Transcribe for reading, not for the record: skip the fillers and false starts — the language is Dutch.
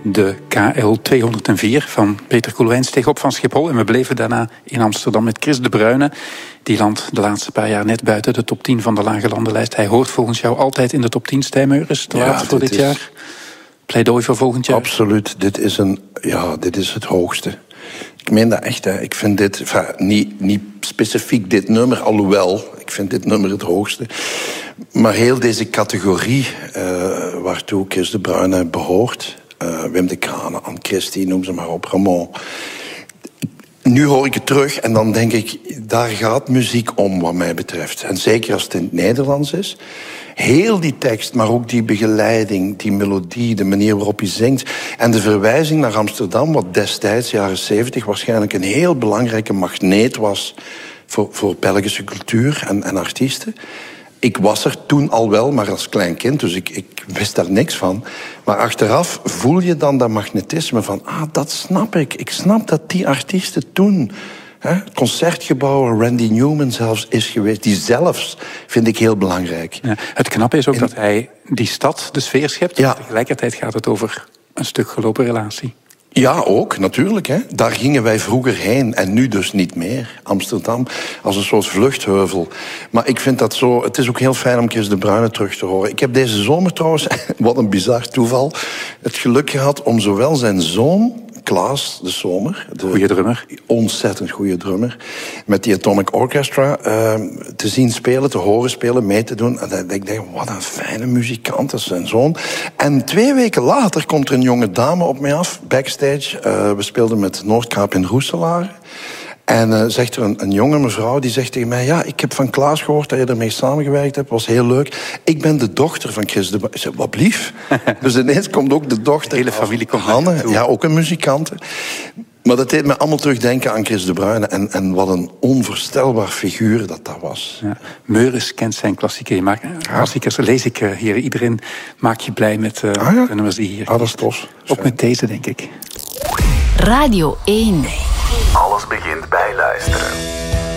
De KL 204 van Peter Koelewijn steeg op van Schiphol en we bleven daarna in Amsterdam met Chris de Bruyne. Die landt de laatste paar jaar net buiten de top 10 van de Lage Landenlijst. Hij hoort volgens jou altijd in de top 10, Stijn Meurens, te laat voor dit jaar. Pleidooi voor volgend jaar? Absoluut, dit is het hoogste. Ik meen dat echt, hè. Ik vind dit, niet specifiek dit nummer, alhoewel, ik vind dit nummer het hoogste. Maar heel deze categorie waartoe Chris de Bruyne behoort, Wim de Kranen, Anne Christie, noem ze maar op, Ramon. Nu hoor ik het terug en dan denk ik, daar gaat muziek om wat mij betreft. En zeker als het in het Nederlands is. Heel die tekst, maar ook die begeleiding, die melodie, de manier waarop hij zingt. En de verwijzing naar Amsterdam, wat destijds, jaren 70, waarschijnlijk een heel belangrijke magneet was voor Belgische cultuur en artiesten. Ik was er toen al wel, maar als klein kind, dus ik wist daar niks van. Maar achteraf voel je dan dat magnetisme van, dat snap ik. Ik snap dat die artiesten toen, het Concertgebouw, Randy Newman zelfs is geweest. Die zelfs vind ik heel belangrijk. Ja, het knappe is ook dat hij die stad de sfeer schept. Ja. Tegelijkertijd gaat het over een stuk gelopen relatie. Ja, ook, natuurlijk. Hè. Daar gingen wij vroeger heen en nu dus niet meer. Amsterdam als een soort vluchtheuvel. Maar ik vind dat zo. Het is ook heel fijn om Chris de Bruyne terug te horen. Ik heb deze zomer trouwens, wat een bizar toeval, het geluk gehad om zowel zijn zoon, Klaas de Zomer, goeie drummer, ontzettend goede drummer, met die Atomic Orchestra te zien spelen, te horen spelen, mee te doen. En ik denk, wat een fijne muzikant, dat is zijn zoon. En 2 weken later komt er een jonge dame op mij af, backstage. We speelden met Noordkaap in Roeselaar. En zegt er een jonge mevrouw, die zegt tegen mij, ik heb van Klaas gehoord dat je ermee samengewerkt hebt, was heel leuk. Ik ben de dochter van Chris de Bruyne. Ik zeg, wat lief. Dus ineens komt ook de dochter. De hele familie komt Hanne, ja, ook een muzikante. Maar dat deed me allemaal terugdenken aan Chris de Bruyne. En wat een onvoorstelbaar figuur dat was. Ja. Meurens kent zijn klassiekers. Klassiekers lees ik hier. Iedereen maak je blij met de nummers die hier. Dat is tof. Ook met deze, denk ik. Radio 1. Alles begint bij luisteren.